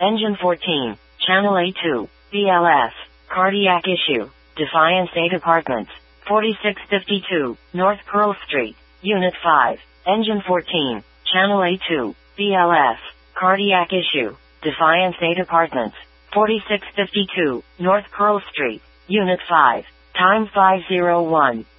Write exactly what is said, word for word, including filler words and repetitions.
Engine fourteen, Channel A two, B L S, cardiac issue, Defiance eight Apartments, forty-six fifty-two, North Pearl Street, Unit five. Engine fourteen, Channel A two, B L S, cardiac issue, Defiance eight Apartments, forty-six fifty-two, North Pearl Street, Unit five. Time five oh one.